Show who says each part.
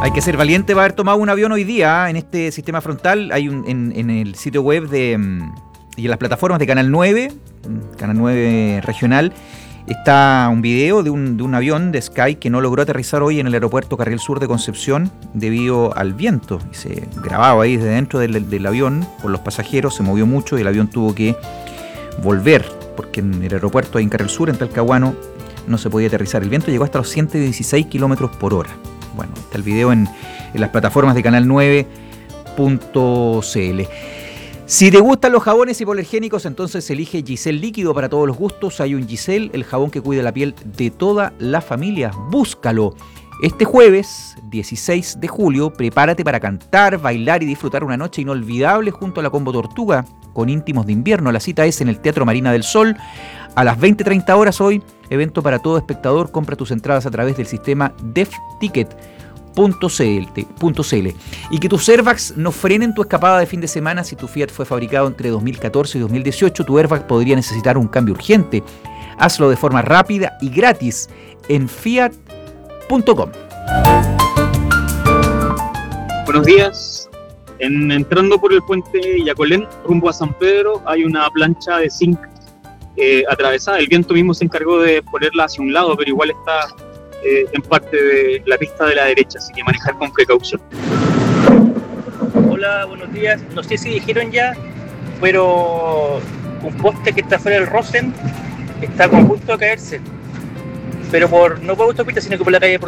Speaker 1: Hay que ser valiente para haber tomado un avión hoy día en este sistema frontal. Hay en el sitio web y en las plataformas de Canal 9 regional, está un video de un avión de Sky que no logró aterrizar hoy en el aeropuerto Carril Sur de Concepción debido al viento. Y se grababa ahí desde dentro del avión por los pasajeros, se movió mucho y el avión tuvo que volver, porque en el aeropuerto ahí en Carril Sur, en Talcahuano, no se podía aterrizar. El viento llegó hasta los 116 kilómetros por hora. Bueno, está el video en las plataformas de canal9.cl. Si te gustan los jabones hipoalergénicos, entonces elige Giselle Líquido para todos los gustos. Hay un Giselle, el jabón que cuida la piel de toda la familia. Búscalo. Este jueves, 16 de julio, prepárate para cantar, bailar y disfrutar una noche inolvidable junto a la Combo Tortuga con Íntimos de Invierno. La cita es en el Teatro Marina del Sol a las 20:30 horas hoy. Evento para todo espectador. Compra tus entradas a través del sistema defticket.cl. Y que tus airbags no frenen tu escapada de fin de semana. Si tu Fiat fue fabricado entre 2014 y 2018, tu airbag podría necesitar un cambio urgente. Hazlo de forma rápida y gratis en fiat.com.
Speaker 2: Buenos días. Entrando por el puente Yacolén rumbo a San Pedro hay una plancha de zinc atravesada. El viento mismo se encargó de ponerla hacia un lado, pero igual está en parte de la pista de la derecha, así que manejar con precaución.
Speaker 3: Hola, buenos días. No sé si dijeron ya, pero un poste que está fuera del Rosen está con punto de caerse, pero no por autopista, sino que por la calle